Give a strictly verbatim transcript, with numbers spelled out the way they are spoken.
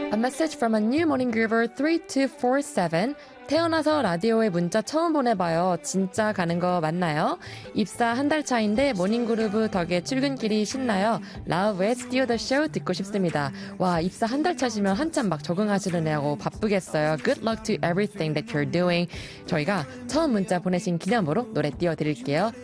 A message from a new morning groover three two four seven. 태어나서 라디오에 문자 처음 보내봐요. 진짜 가는 거 맞나요? 입사 한 달 차인데 모닝그루브 덕에 출근길이 신나요. 라우브의 Steal the Show 듣고 싶습니다. 와, 입사 한 달 차시면 한참 막 적응하시느냐고 바쁘겠어요. Good luck to everything that you're doing. 저희가 처음 문자 보내신 기념으로 노래 띄워드릴게요.